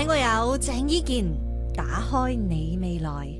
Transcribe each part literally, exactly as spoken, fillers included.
聽過有鄭伊健打開你未來。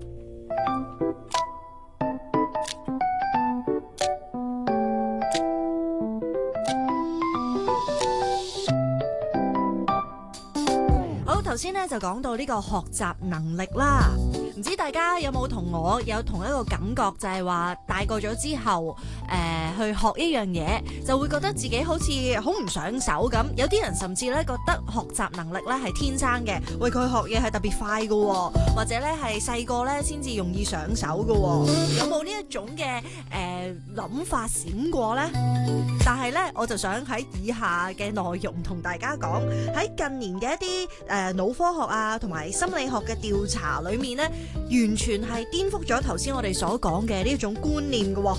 好，頭先咧就講到呢個學習能力啦，唔知大家有冇同我有同一個感覺，就係話大個咗之後，誒、呃、去學一樣嘢，就會覺得自己好似好唔上手咁。有啲人甚至咧覺得學習能力咧係天生嘅，為佢學嘢係特別快㗎，或者咧係細個咧先至容易上手㗎。有冇呢一種嘅誒諗法閃過呢？但係咧，我就想喺以下嘅內容同大家講，喺近年嘅一啲誒腦科學啊，同埋心理學嘅調查裏面咧，完全係顛覆咗頭先我哋所講嘅呢一種觀念嘅。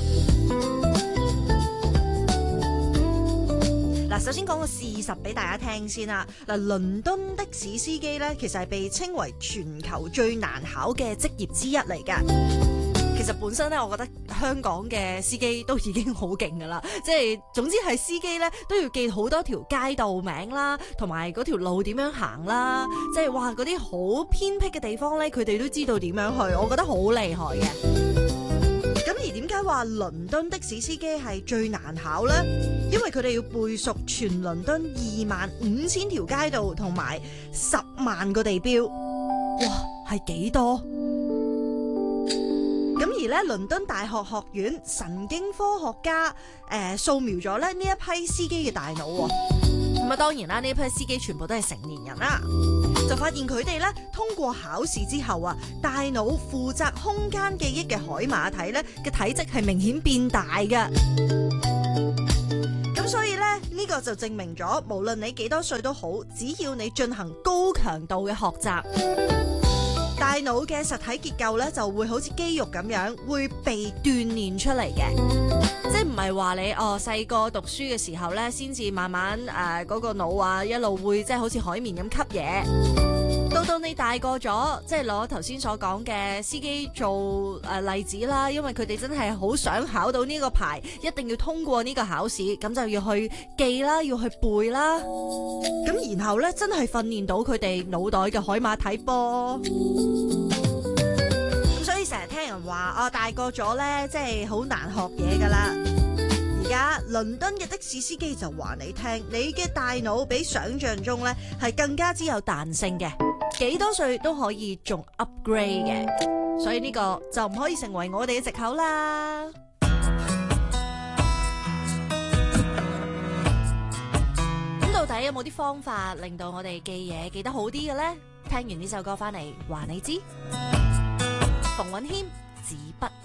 嗱，首先講個事實俾大家聽先啦。嗱，倫敦的士司機咧，其實係被稱為全球最難考嘅職業之一嚟㗎。其實本身咧，我覺得香港嘅司機都已經好勁噶啦，即係總之係司機咧都要記好多條街道名啦，同埋嗰條路點樣行啦，即係哇嗰啲好偏僻嘅地方咧，佢哋都知道點樣去，我覺得好厲害嘅。咁而點解話倫敦的士司機係最難考呢？因為佢哋要背熟全倫敦二萬五千條街道同埋十萬個地標，哇，係幾多？咁而咧，倫敦大學學院神經科學家誒、呃、掃描咗咧呢一批司機嘅大腦喎。咁啊，當然啦，呢一批司機全部都係成年人啦，就發現佢哋咧通過考試之後啊，大腦負責空間記憶嘅海馬體咧嘅體積係明顯變大嘅。咁所以咧，呢、這個就證明咗，無論你幾多歲都好，只要你進行高強度嘅學習，大腦嘅實體結構咧就會好似肌肉咁樣，會被鍛煉出嚟嘅。即係唔係話你哦細個讀書嘅時候咧，先至慢慢誒嗰、呃那個腦啊一路會即係好似海綿咁吸嘢。到到你大個咗，即係攞頭先所講嘅司機做誒、呃、例子啦，因為佢哋真係好想考到呢個牌，一定要通過呢個考試，咁就要去記啦，要去背啦，咁然後咧真係訓練到佢哋腦袋嘅海馬體噃。咁所以成日聽人話啊，大個咗咧，即係好難學嘢噶啦。而家倫敦嘅的，的士司機就話你聽，你嘅大腦比想象中咧係更加之有彈性嘅，幾多歲都可以仲 upgrade 嘅，所以呢個就唔可以成為我哋嘅藉口啦。咁到底有冇啲方法令到我哋記嘢記得好啲嘅呢？聽完呢首歌翻嚟話你知，馮允謙紙筆。